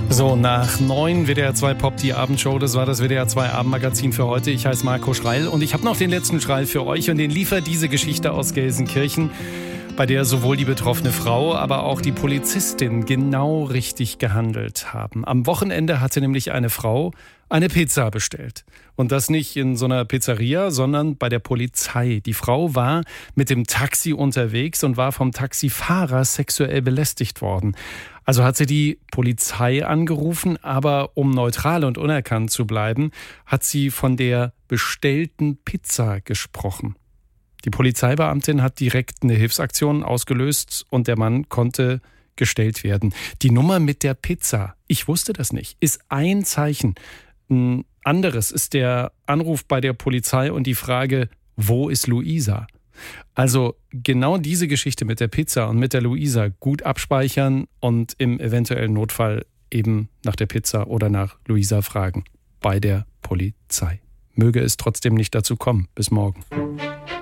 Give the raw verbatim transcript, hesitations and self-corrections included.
So, nach neun W D R zwei Pop, die Abendshow, das war das W D R zwei Abendmagazin für heute. Ich heiße Marco Schreil und ich habe noch den letzten Schreil für euch und den liefert diese Geschichte aus Gelsenkirchen, bei der sowohl die betroffene Frau, aber auch die Polizistin genau richtig gehandelt haben. Am Wochenende hatte nämlich eine Frau eine Pizza bestellt. Und das nicht in so einer Pizzeria, sondern bei der Polizei. Die Frau war mit dem Taxi unterwegs und war vom Taxifahrer sexuell belästigt worden. Also hat sie die Polizei angerufen, aber um neutral und unerkannt zu bleiben, hat sie von der bestellten Pizza gesprochen. Die Polizeibeamtin hat direkt eine Hilfsaktion ausgelöst und der Mann konnte gestellt werden. Die Nummer mit der Pizza, ich wusste das nicht, ist ein Zeichen. Ein anderes ist der Anruf bei der Polizei und die Frage, wo ist Luisa? Also genau diese Geschichte mit der Pizza und mit der Luisa gut abspeichern und im eventuellen Notfall eben nach der Pizza oder nach Luisa fragen bei der Polizei. Möge es trotzdem nicht dazu kommen. Bis morgen.